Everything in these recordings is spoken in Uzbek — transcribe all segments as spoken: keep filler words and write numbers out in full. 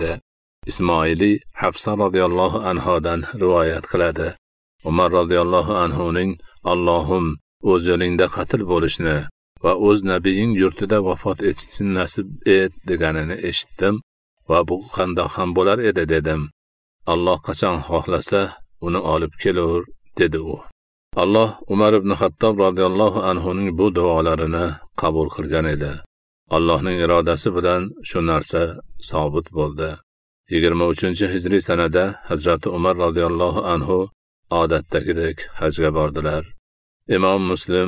edi. Ismoili Hafsa radhiyallohu anhodan rivoyat qiladi. Umar radhiyallohu anhuning Allohim o'z yo'lingda qatl bo'lishni va o'z nabiying yurtida vafot etishni nasib et deganini eshitdim va bu qandoq ham bo'lar edi dedim. Alloh qachon xohlasa uni olib kelur dedi u. Alloh Umar ibn Xattob radhiyallohu anhuning bu duolarini qabul qilgan edi. Allohning irodasi bilan shu narsa sobit bo'ldi. yigirma uchinchi hijriy sanada Hazrat Umar radhiyallohu anhu odatdagidek hajga bordilar. Imom Muslim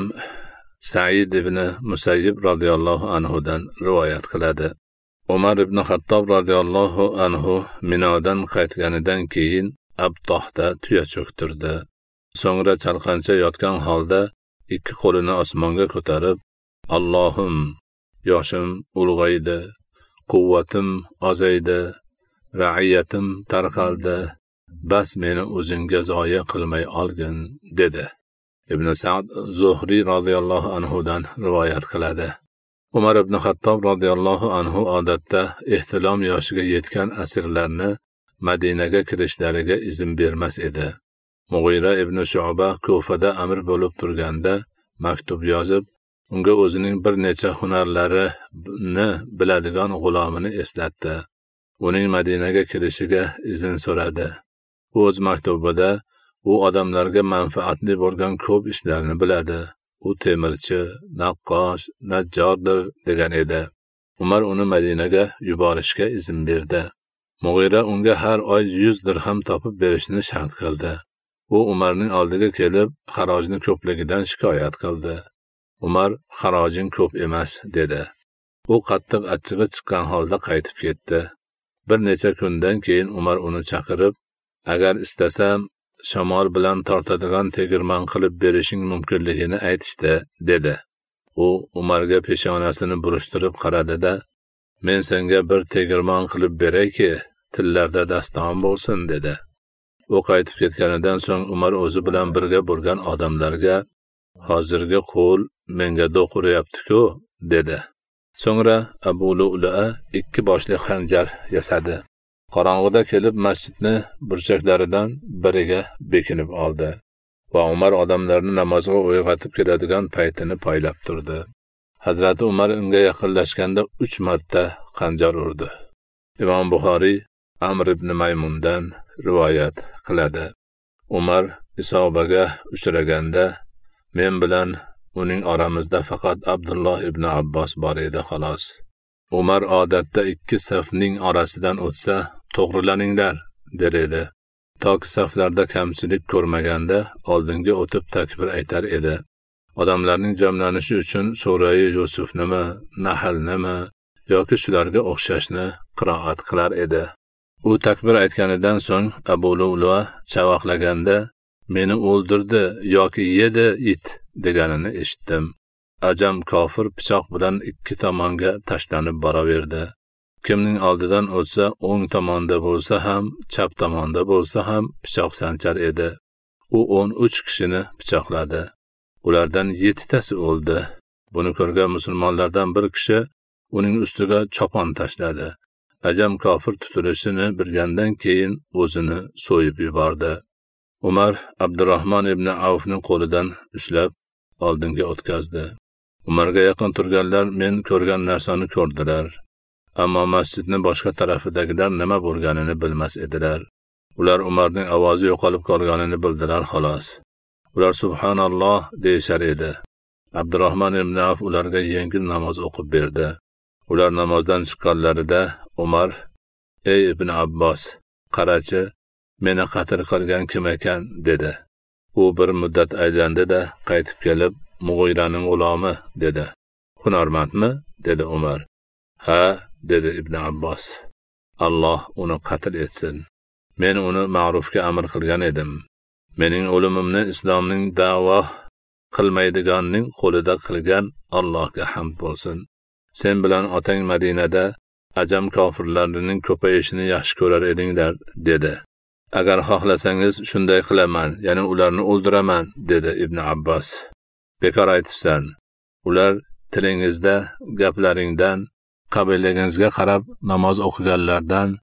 Sa'id ibn Musayyib radhiyallohu anhudan rivoyat qiladi. Umar ibn Xattob radhiyallohu anhu Minodan qaytganidan keyin Abtohda tuya cho'ktirdi. So'ngra chalqancha yotgan holda ikki qo'lini osmonga ko'tarib, Allohim, yoshim ulg'aydi, quvvatim ozaydi, ra'iyatim tarqaldi, bas meni o'zingga zoya qilmay olgin dedi. Ibn Sa'd Zuhri radhiyallohu anhudan rivoyat qiladi. Umar ibn Xattob radhiyallohu anhu odatda ehtilom yoshiga yetgan asirlarni Madinaga kirishlariga izn bermas edi. Mughira ibn Shu'ba Kufada amir bo'lib turganda maktub yozib, unga o'zining bir necha hunarlarini biladigan g'ulomini eslatdi. Uning Madinaga kirishiga izn so'radi. O'z maktubida u odamlarga manfaatli bo'lgan ko'p ishlarni biladi. U temirchi, naqqosh, najjordir degan edi. Umar uni Madinaga yuborishga izn berdi. Mughira unga har oy yuz dirham topib berishni shart qildi. U Umarning oldiga kelib, xarojning ko'pligidan shikoyat qildi. Umar xarojing ko'p emas dedi. U qattiq achchig'i chiqqan holda qaytib ketdi. Bir necha kundan keyin Umar uni chaqirib, agar istasam shamol bilan tortadigan tegirmon qilib berishing mumkinligini aytishdi dedi. U Umarga peshonasini burishtirib qaradi-da, men senga bir tegirmon qilib beray-ki, tillarda daston bo'lsin dedi. U qaytib ketganidan so'ng Umar o'zi bilan birga bo'lgan odamlarga, hozirgi qo'l menga do'q uryapti-ku dedi. So'ngra Abu Lu'lu'a ikki boshli xanjar yasadi. Qorong'ida kelib masjidni burchaklaridan biriga bekinib oldi va Umar odamlarni namozga uyg'otib keladigan paytini poylab turdi. Hazrati Umar unga yaqinlashganda uch marta xanjar urdi. Imom Buxoriy Amr ibn Maymundan rivoyat qiladi. Umar isobaga uchraganda men bilan uning oramizda faqat Abdulloh ibn Abbos bor edi xolos. Umar odatda ikki safning orasidan o'tsa, to'g'rilaninglar der edi. Toki saflarda kamchilik ko'rmaganda oldinga o'tib takbir aytar edi. Odamlarning jamlanishi uchun Sura-i Yusufnimi, Nahlnimi yoki shularga o'xshashni qiroat qilar edi. U takbir aytganidan so'ng Abu Lu'lu'a chavaqlaganda meni o'ldirdi yoki yedi it deganini eshitdim. Ajam kofir pichoq bilan ikki tomonga tashlanib boraverdi. Kimning oldidan o'tsa, o'ng tomonda bo'lsa ham, chap tomonda bo'lsa ham pichoq sanchar edi. U o'n uch kishini pichoqladi. Ulardan yettitasi o'ldi. Buni ko'rgan musulmonlardan bir kishi uning ustiga chopon tashladi. Ajam kofir tutilishini bilgandan keyin o'zini so'yib yubordi. Umar Abdurrahmon ibn Avfning qo'lidan ushlab oldinga o'tkazdi. Umarga yaqin turganlar men ko'rgan narsani ko'rdilar. Ammo masjidning boshqa tarafidagilar nima bo'lganini bilmas edilar. Ular Umarning ovozi yo'qolib qolganini bildilar xolos. Ular subhanalloh deyishar edi. Abdurrahmon ibn Avf ularga yengil namoz o'qib berdi. Ular namozdan chiqqanlarida Umar: "Ey ibn Abbos, qarachi, meni qatl qilgan kim ekan?" dedi. U bir muddat aylandi-da, qaytib kelib, Mughiraning g'ulomi dedi. "Hunarmandmi?" dedi Umar. "Ha", dedi ibn Abbos. "Alloh uni qatl etsin. Men uni ma'rufga amr qilgan edim. Mening o'limimni islomning da'vo qilmaydiganning qo'lida qilgan Allohga hamd bo'lsin. Sen bilan otang Madinada ajam kofirlarining ko'payishini yaxshi ko'rar edinglar", dedi. "Agar xohlasangiz shunday qilaman, ya'ni ularni o'ldiraman", dedi ibn Abbos. "Bekor aytibsan. Ular tilingizda, gaplaringdan, qabilangizga qarab namoz o'qiganlardan